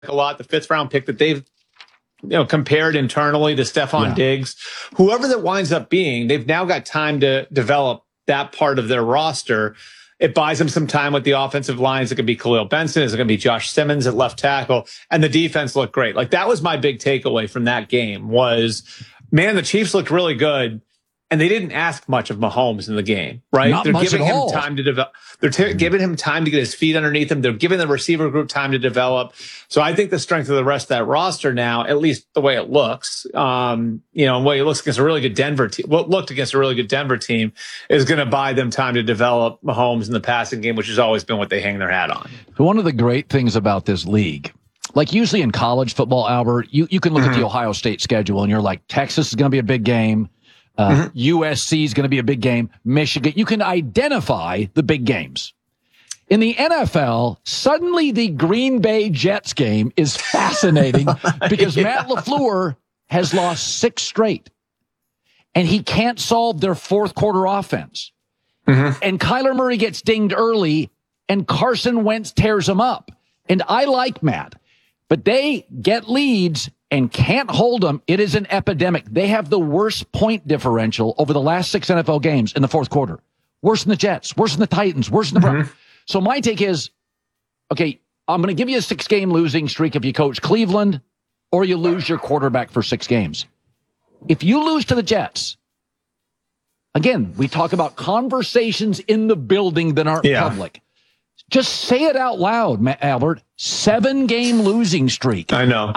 a lot, the 5th round pick that they've compared internally to Stephon Diggs, whoever that winds up being, they've now got time to develop that part of their roster. It buys them some time with the offensive lines. It could be Khalil Benson. Is it going to be Josh Simmons at left tackle? And the defense looked great. Like, that was my big takeaway from that game was, man, the Chiefs looked really good. And they didn't ask much of Mahomes in the game, right? They're giving him time to develop. They're giving him time to get his feet underneath him. They're giving the receiver group time to develop. So I think the strength of the rest of that roster now, at least the way it looks, and the way it looks against a really good Denver team, looked against a really good Denver team, is going to buy them time to develop Mahomes in the passing game, which has always been what they hang their hat on. One of the great things about this league, like usually in college football, Albert, you can look at the Ohio State schedule and you're like, Texas is going to be a big game. USC is going to be a big game. Michigan. You can identify the big games. In the NFL, suddenly the Green Bay Jets game is fascinating because Matt LaFleur has lost 6 straight. And he can't solve their fourth quarter offense. And Kyler Murray gets dinged early, and Carson Wentz tears him up. And I like Matt, but they get leads and can't hold them. It is an epidemic. They have the worst point differential over the last 6 NFL games in the fourth quarter. Worse than the Jets, worse than the Titans, worse than the Browns. So my take is, okay, I'm going to give you a 6-game losing streak if you coach Cleveland or you lose your quarterback for 6 games. If you lose to the Jets, again, we talk about conversations in the building that aren't public. Just say it out loud, Albert. 7-game losing streak. I know.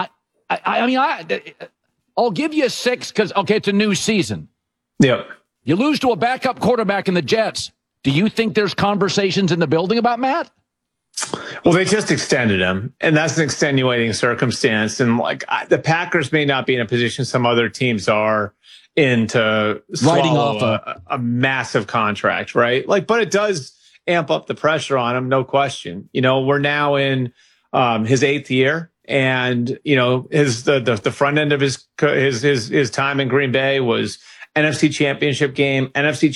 I'll give you a 6 because, okay, it's a new season. Yep. You lose to a backup quarterback in the Jets. Do you think there's conversations in the building about Matt? Well, they just extended him, and that's an extenuating circumstance. And the Packers may not be in a position some other teams are in to swallow a massive contract, right? But it does amp up the pressure on him, no question. We're now in his 8th year. And, the front end of his time in Green Bay was NFC Championship game,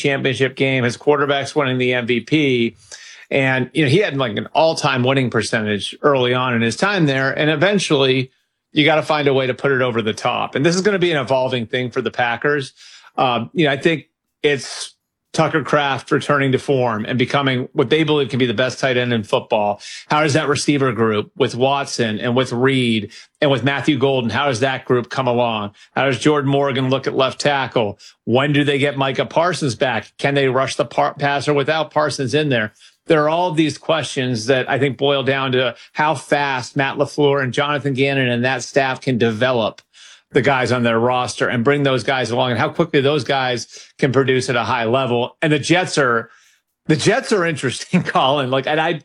his quarterback's winning the MVP. And, he had an all-time winning percentage early on in his time there. And eventually you got to find a way to put it over the top. And this is going to be an evolving thing for the Packers. I think it's Tucker Kraft returning to form and becoming what they believe can be the best tight end in football. How does that receiver group with Watson and with Reed and with Matthew Golden, how does that group come along? How does Jordan Morgan look at left tackle? When do they get Micah Parsons back? Can they rush the passer without Parsons in there? There are all of these questions that I think boil down to how fast Matt LaFleur and Jonathan Gannon and that staff can develop the guys on their roster and bring those guys along and how quickly those guys can produce at a high level. And the Jets are interesting, Colin. And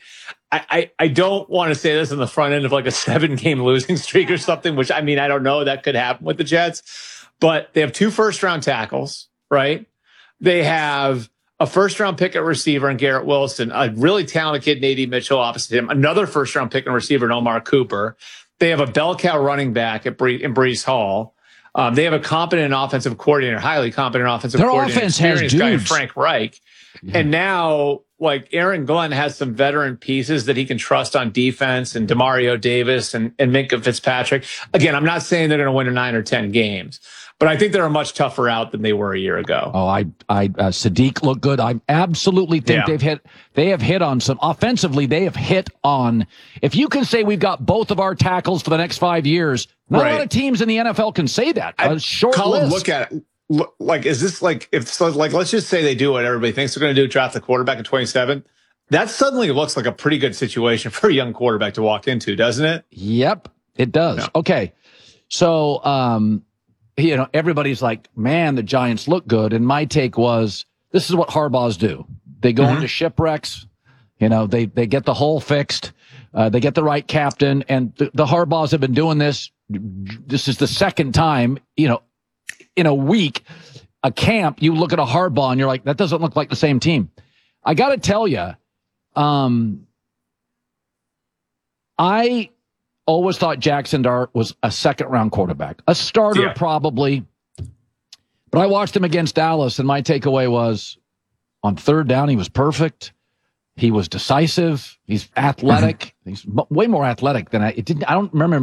I don't want to say this on the front end of a 7-game losing streak or something, which I don't know that could happen with the Jets, but they have 2 first-round tackles, right? They have a first-round pick at receiver in Garrett Wilson, a really talented kid in AD Mitchell opposite him, another first-round pick and receiver in Omar Cooper. They have a bell cow running back in Breece Hall. They have a competent offensive coordinator, highly competent offensive coordinator. Their offense has dudes. Guy, Frank Reich. Yeah. And now, Aaron Glenn has some veteran pieces that he can trust on defense, and Demario Davis and Minkah Fitzpatrick. Again, I'm not saying they're going to win 9 or 10 games, but I think they're a much tougher out than they were a year ago. Oh, Sadiq looked good. I absolutely think they have hit on some offensively. They have hit on, if you can say we've got both of our tackles for the next 5 years, not a lot of teams in the NFL can say that. A short Colin, list. Look at it. Is this let's just say they do what everybody thinks they're going to do, draft the quarterback at 27. That suddenly looks like a pretty good situation for a young quarterback to walk into, doesn't it? Yep, it does. Yeah. Okay. So, everybody's like, man, the Giants look good. And my take was, this is what Harbaughs do. They go into shipwrecks. They get the hole fixed. They get the right captain. And the Harbaughs have been doing this. This is the second time, in a week, a camp, you look at a Harbaugh and you're like, that doesn't look like the same team. I got to tell you, I always thought Jackson Dart was a second-round quarterback, a starter probably. But I watched him against Dallas, and my takeaway was on third down, he was perfect. He was decisive. He's athletic. He's way more athletic than I don't remember